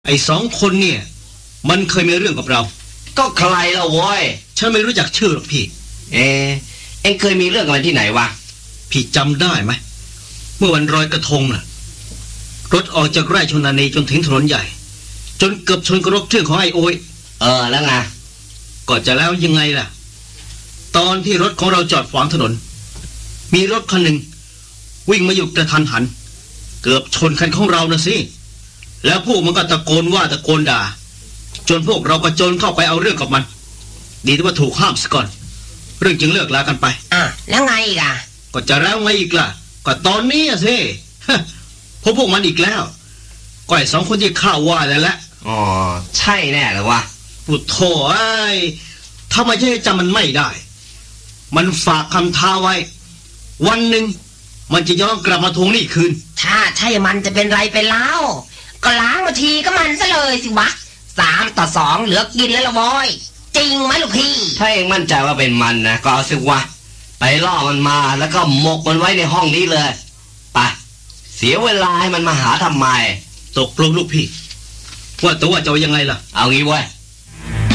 ไอ้สองคนเนี่ยมันเคยมีเรื่องกับเราก็ใครละโว้ยฉันไม่รู้จักชื่อหรอกพี่เอ็งเคยมีเรื่องกับมันที่ไหนวะพี่จำได้ไหมเมื่อวันลอยกระทงน่ะรถออกจากไร่ชนานีจนถึงถนนใหญ่จนเกือบชนกระรถเครื่องของไอ้โอยแล้วไงก็จะแล้วยังไงล่ะตอนที่รถของเราจอดขวางถนนมีรถคันหนึ่งวิ่งมาอยู่กระทันหันเกือบชนคันของเรานะสิแล้วพวกมันก็ตะโกนว่าตะโกนด่าจนพวกเราก็จนเข้าไปเอาเรื่องกับมันดีที่ว่าถูกห้ามซะก่อนเรื่องจึงเลิกลากันไปแล้วไงอีกก็จะแล้วไงอีกล่ะก็ตอนนี้สิพวกมันอีกแล้วก็ไอ้สองคนที่ข้าว่าแล้วแหละใช่แน่เลยวะปุถโธไอ้ทำไมจะจำมันไม่ได้มันฝากคำท้าไว้วันหนึ่งมันจะย้อนกลับมาทวงหนี้คืนถ้าใช่มันจะเป็นไรไปแล้วก็ล้างมาทีก็มันซะเลยสิวะ3-2เหลือกินแล้วละวอยจริงไหมลูกพี่ถ้าเองมั่นใจว่าเป็นมันนะก็เอาสิวะไปล่อมันมาแล้วก็หมกมันไว้ในห้องนี้เลยไปเสียเวลาให้มันมาหาทำไมตกลงลูกพี่ว่าแต่ว่าจะยังไงล่ะเอางี้เว้ย